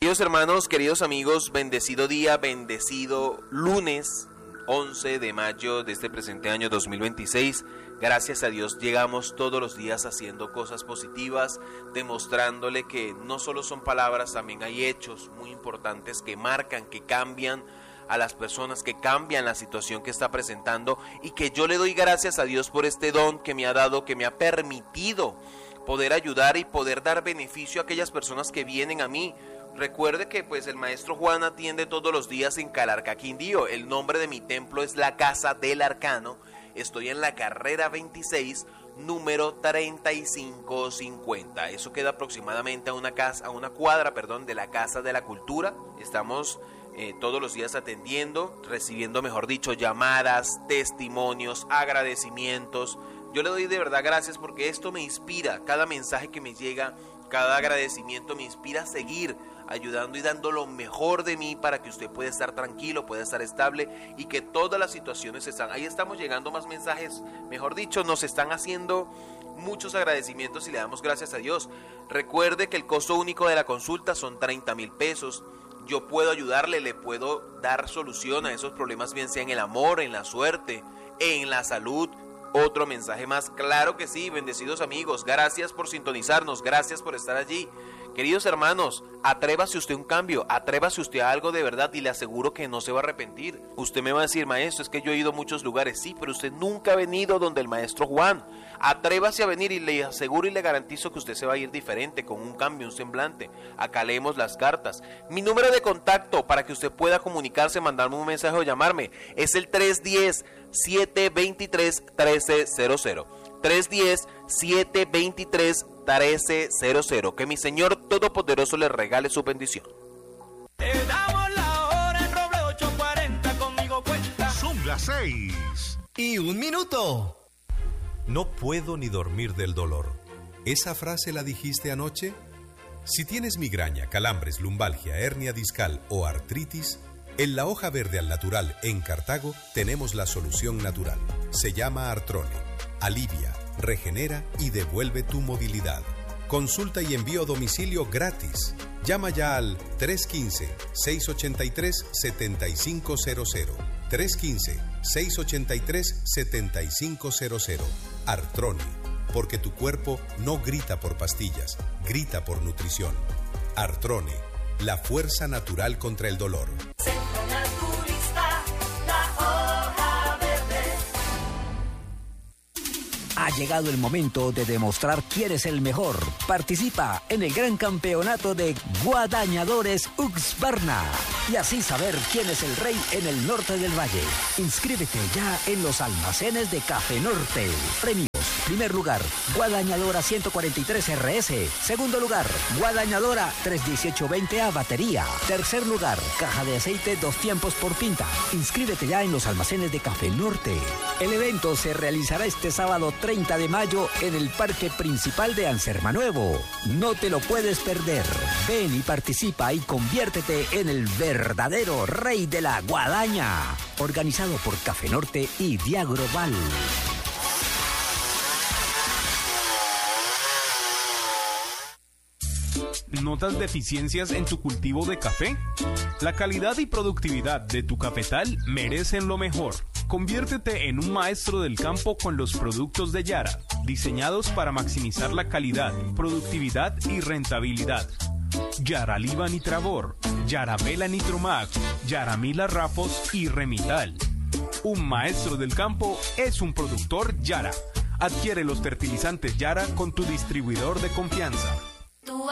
Queridos hermanos, queridos amigos, bendecido día, bendecido lunes 11 de mayo de este presente año 2026. Gracias a Dios llegamos todos los días haciendo cosas positivas, demostrándole que no solo son palabras, también hay hechos muy importantes que marcan, que cambian a las personas, que cambian la situación que está presentando, y que yo le doy gracias a Dios por este don que me ha dado, que me ha permitido poder ayudar y poder dar beneficio a aquellas personas que vienen a mí. Recuerde que pues el maestro Juan atiende todos los días en Calarcá, Quindío. El nombre de mi templo es la Casa del Arcano. Estoy en la carrera 26, número 3550. Eso queda aproximadamente a una cuadra de la Casa de la Cultura. Estamos todos los días atendiendo, recibiendo, mejor dicho, llamadas, testimonios, agradecimientos. Yo le doy de verdad gracias porque esto me inspira. Cada mensaje que me llega, cada agradecimiento me inspira a seguir ayudando y dando lo mejor de mí para que usted pueda estar tranquilo, pueda estar estable y que todas las situaciones están. Ahí estamos llegando más mensajes, mejor dicho, nos están haciendo muchos agradecimientos y le damos gracias a Dios. Recuerde que el costo único de la consulta son 30,000 pesos. Yo puedo ayudarle, le puedo dar solución a esos problemas, bien sea en el amor, en la suerte, en la salud. Otro mensaje más, claro que sí, bendecidos amigos, gracias por sintonizarnos, gracias por estar allí. Queridos hermanos, atrévase usted a un cambio, atrévase usted a algo de verdad y le aseguro que no se va a arrepentir. Usted me va a decir, maestro, es que yo he ido a muchos lugares, sí, pero usted nunca ha venido donde el maestro Juan. Atrévase a venir y le aseguro y le garantizo que usted se va a ir diferente, con un cambio, un semblante. Acá leemos las cartas. Mi número de contacto para que usted pueda comunicarse, mandarme un mensaje o llamarme, es el 310-723-1300. 310-723-1300. Que mi Señor Todopoderoso le regale su bendición. Te damos la hora en Roble 840, conmigo cuenta. Son las 6:01. No puedo ni dormir del dolor. ¿Esa frase la dijiste anoche? Si tienes migraña, calambres, lumbalgia, hernia discal o artritis, en la hoja verde al natural en Cartago tenemos la solución natural. Se llama Artrone. Alivia, regenera y devuelve tu movilidad. Consulta y envío a domicilio gratis. Llama ya al 315-683-7500. 315-683-7500. Artrone, porque tu cuerpo no grita por pastillas, grita por nutrición. Artrone, la fuerza natural contra el dolor. Ha llegado el momento de demostrar quién es el mejor. Participa en el gran campeonato de Guadañadores Uxbarna y así saber quién es el rey en el norte del valle. Inscríbete ya en los almacenes de Café Norte. Premios. Primer lugar, Guadañadora 143 RS. Segundo lugar, Guadañadora 318-20A batería. Tercer lugar, caja de aceite 2 tiempos por pinta. Inscríbete ya en los almacenes de Café Norte. El evento se realizará este sábado 30 de mayo en el Parque Principal de Anserma Nuevo. No te lo puedes perder. Ven y participa y conviértete en el verdadero rey de la guadaña. Organizado por Café Norte y Diagroval. ¿Notas deficiencias en tu cultivo de café? La calidad y productividad de tu cafetal merecen lo mejor. Conviértete en un maestro del campo con los productos de Yara, diseñados para maximizar la calidad, productividad y rentabilidad. Yaraliva Nitravor, Yarabela Nitromag, Yaramila Rapos y Remital. Un maestro del campo es un productor Yara. Adquiere los fertilizantes Yara con tu distribuidor de confianza.